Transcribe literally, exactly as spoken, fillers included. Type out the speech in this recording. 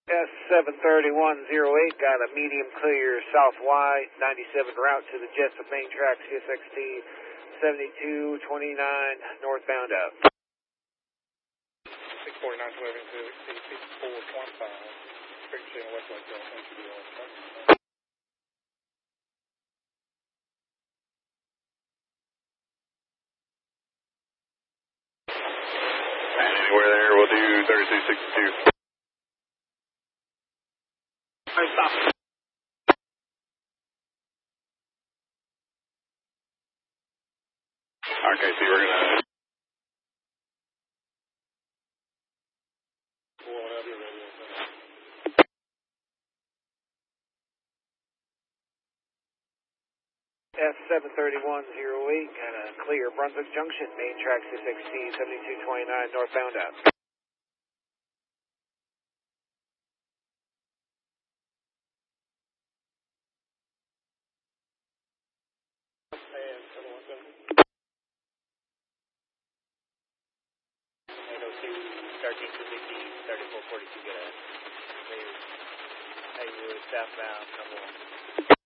S seven thirty-one oh eight, got a medium clear south Y, ninety-seven route to the Jessup main track, C S X T seventy-two twenty-nine, northbound up. six forty-nine, eleven, sixty-four twenty-five, frequency in West Lake, thank you. Anywhere there, we'll do thirty-two sixty-two. All right, stop. R K C, we're going to... S seven thirty-one oh eight, got a clear Brunswick Junction, main track C S X T seventy-two twenty-nine, northbound up. eight oh two, thirteen Suzuki, thirty-four forty-two, get a clear, Haywood, southbound, number one.